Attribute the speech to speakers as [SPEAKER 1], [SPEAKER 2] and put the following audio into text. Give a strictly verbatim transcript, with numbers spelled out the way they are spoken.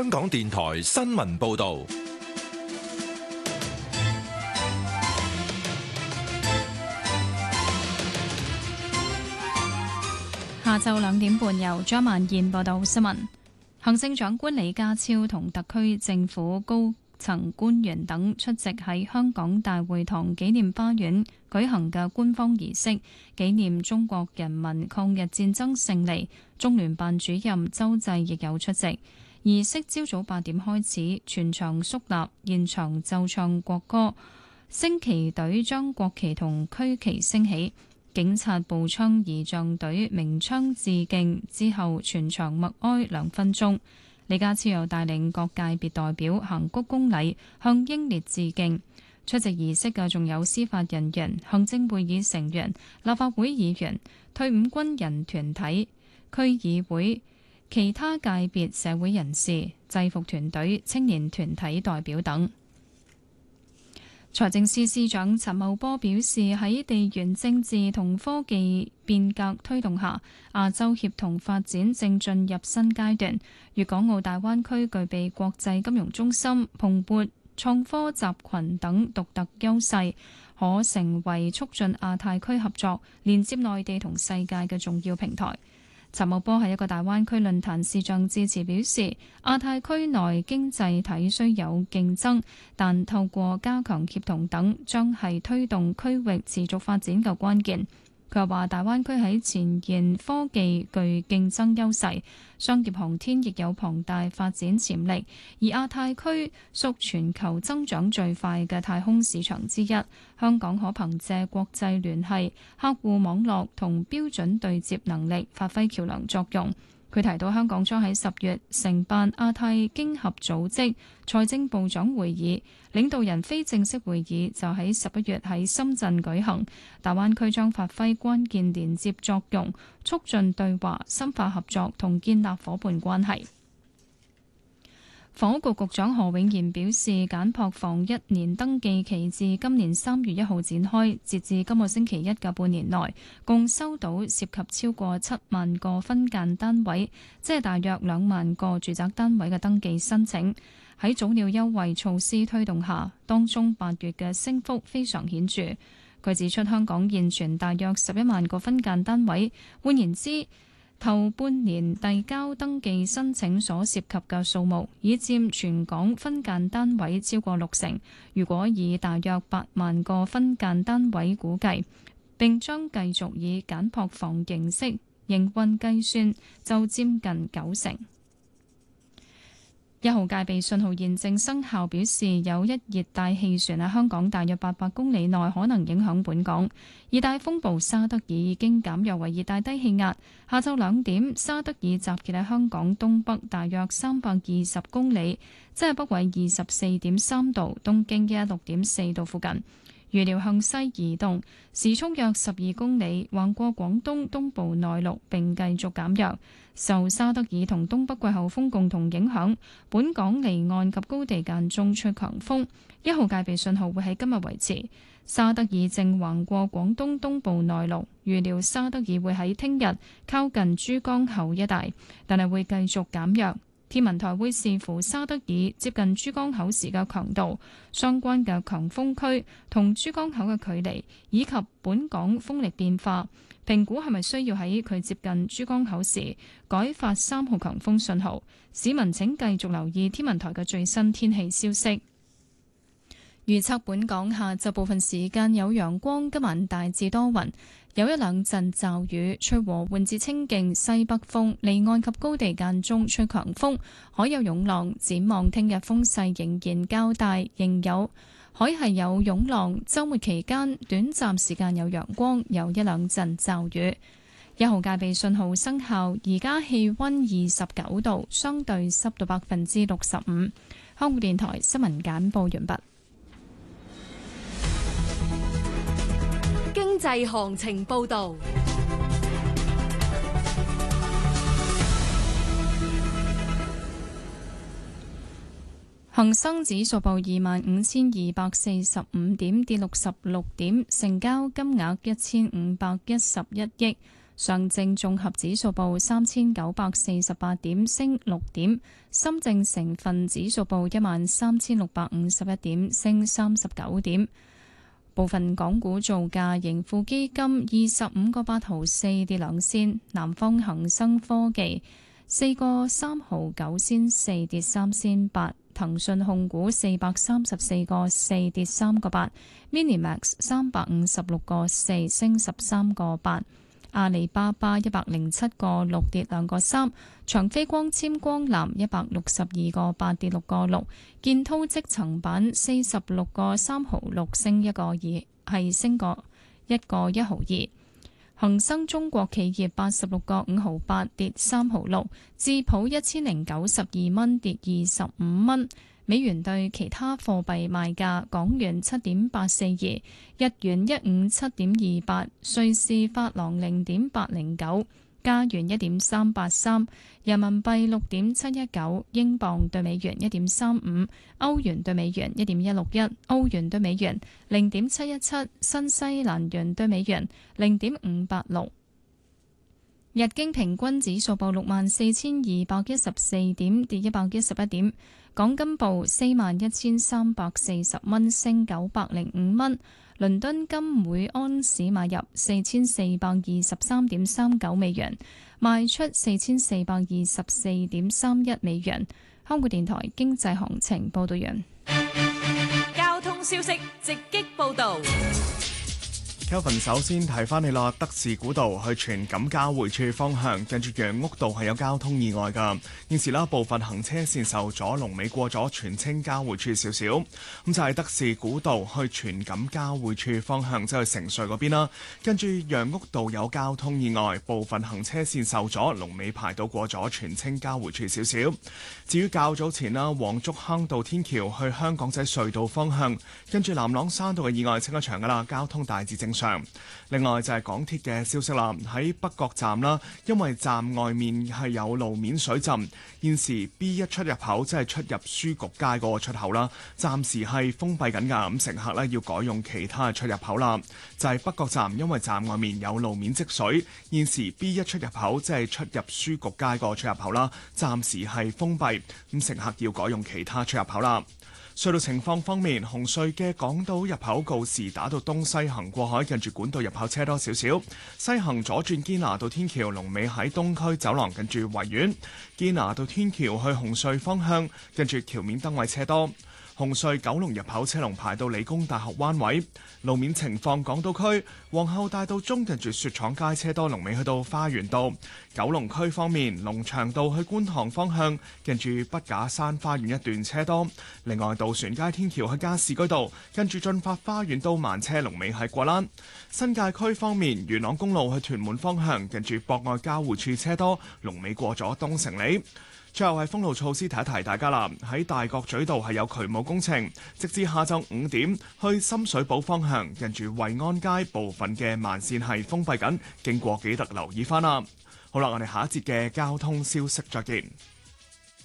[SPEAKER 1] 香港電台新聞報道。
[SPEAKER 2] 下晝兩點半，由張曼燕報道新聞。行政長官李家超同特區政府高層官員等出席喺香港大會堂紀念花園舉行嘅官方儀式，紀念中國人民抗日戰爭勝利。中聯辦主任周濟亦有出席。儀式朝早八點開始，全場肅立，現場奏唱國歌，升旗隊將國旗同區旗升起，警察步槍儀仗隊鳴槍致敬之後，全場默哀兩分鐘。李家超又帶領各界別代表行鞠躬禮，向英烈致敬。出席儀式嘅仲有司法人員、行政會議成員、立法會議員、退伍軍人團體、區議會、其他界別社會人士、制服團隊、青年團體代表等。財政司司長陳茂波表示，喺地緣政治同科技變革推動下，亞洲協同發展正進入新階段。粵港澳大灣區具備國際金融中心、蓬勃創科集群等獨特優勢，可成為促進亞太區合作、連接內地同世界嘅重要平台。陳茂波喺一個大灣區論壇視像致辭表示，亞太區內經濟體雖有競爭，但透過加強協同等，將係推動區域持續發展嘅關鍵。佢又話，大灣區喺前沿科技具競爭優勢，商業航天亦有龐大發展潛力，而亞太區屬全球增長最快嘅太空市場之一。香港可憑借國際聯繫、客戶網絡同標準對接能力，發揮橋樑作用。佢提到，香港將喺十月承辦亞太經合組織財政部長會議，領導人非正式會議就喺十一月喺深圳舉行。大灣區將發揮關鍵連接作用，促進對話、深化合作同建立伙伴關係。房屋局局長何永賢表示，簡樸房一年登記期至今年三月一號展開，截至今個星期一嘅半年內，共收到涉及超過七萬個分間單位，即係大約兩萬個住宅單位嘅登記申請。喺早鳥優惠措施推動下，當中八月嘅升幅非常顯著。佢指出，香港現存大約十一萬個分間單位，換言之，頭半年遞交登記申請所涉及嘅數目，已佔全港分間單位超過六成。如果以大約八萬個分間單位估計，並將繼續以簡樸房形式營運計算，就佔近九成。一號戒備信號現正生效，表示有一熱帶氣旋喺香港大約八百公里內可能影響本港。熱帶風暴沙德爾已經減弱為熱帶低氣壓。下晝兩點，沙德爾集結喺香港東北大約三百二十公里，即係北緯二十四點三度、東經一一六點四度附近。預料向西移動，時速約十二公里，橫過廣東東部內陸並繼續減弱。受沙德爾同東北季候風共同影響，本港離岸及高地間中吹強風，一號戒備信號會喺今日維持。沙德爾正橫過廣東東部內陸，預料沙德爾會喺聽日靠近珠江口一帶，但係會繼續減弱。天文台會視乎沙德爾接近珠江口時嘅強度、相關嘅強風區同珠江口嘅距離，以及本港風力變化，評估係咪需要喺佢接近珠江口時改發三號強風信號。市民請繼續留意天文台嘅最新天氣消息。預測本港下晝部分時間有陽光，今晚大致多雲，有一兩陣驟雨，吹和緩至清勁西北風，離岸及高地間中吹強風，海有湧浪。展望聽日風勢仍然較大，仍有海係有湧浪。週末期間短暫時間有陽光，有一兩陣驟雨。一號戒備信號生效，而家氣溫二十九度，相對濕度百分之六十五。香港電台新聞簡報完畢。
[SPEAKER 3] 經濟行情報道。
[SPEAKER 2] 恒生指數報二萬五千二百四十五點，跌六十六點，成交金額一千五百一十一億。 上證綜合指數報三千九百四十八點，升六點；深證成分指數報一萬三千六百五十一點，升三十九點。部分港股造價，盈富基金二十五個八毫四跌兩仙，南方恒生科技四個三毫九仙四跌三仙八，騰訊控股四百三十四個四跌三個八 ，Minimax 三百五十六個四升十三個八。阿里巴巴一百零七個六跌兩個三，長飛光纖光纜一百六十二個八跌六個六，建滔積層板四十六個三毫六升一個二，係升個一個一毫二。恒生中國企業八十六個五毫八跌三毫六，智普一千零九十二蚊跌二十五蚊。美元對其他貨幣賣價：港元七點八四二，日元一五七點二八，瑞士法郎零點八零九，加元一點三八三，人民幣六點七一九，英鎊對美元一點三五，歐元對美元一點一六一，澳元對美元零點七一七，新西蘭元對美元零點五八六。日經平均指數報六萬四千二百一十四點，跌一百一十一點。港金報四萬一千三百四十蚊，升九百零五蚊。倫敦金每安士買入四千四百二十三點三九美元，賣出四千四百二十四點三一美元。香港電台經濟行情報道完。
[SPEAKER 3] 交通消息直擊報道。
[SPEAKER 4] Kelvin 首先提翻你啦，德士古道去荃錦交匯處方向，近住楊屋道係有交通意外㗎。現時啦，部分行車線受阻，龍尾過咗荃青交匯處少少。咁就係德士古道去荃錦交匯處方向，即係城隧嗰邊啦。跟住楊屋道有交通意外，部分行車線受阻，龍尾排到過咗荃青交匯處少少。至於較早前啦，黃竹坑道天橋去香港仔隧道方向，跟住南朗山道嘅意外清咗場㗎啦，交通大致正常。另外就係港鐵嘅消息啦，喺北角站啦，因為站外面係有路面水浸，現時 B 一 出入口即係出入書局街嗰個出口啦，暫時係封閉緊㗎，咁乘客呢要改用其他嘅出入口啦。就係北角站，因為站外面有路面積水，現時 B 一 出入口即係出入書局街嗰個出入口啦，暫時係封閉，咁乘客要改用其他出入口啦。隧道情況方面，紅隧嘅港島入口告士打道東西行過海，近住管道入口車多少少；西行左轉堅拿道天橋，龍尾喺東區走廊，近住維園；堅拿道天橋去紅隧方向，近住橋面燈位車多。紅隧九龍入口車龍排到理工大學灣位。路面情況，港島區皇后大道中近住雪廠街車多，龍尾去到花園道。九龍區方面，龍翔道去觀塘方向近住筆架山花園一段車多。另外，渡船街天橋去加士居道近住進發花園道慢車，龍尾喺果欄。新界區方面，元朗公路去屯門方向近住博愛交匯處車多，龍尾過咗東城里。最後係封路措施，提一提大家啦。喺大角咀道係有渠務工程，直至下晝五點，去深水埗方向近住惠安街部分嘅慢線係封閉緊，經過記得留意翻啦。好啦，我哋下一節嘅交通消息再見。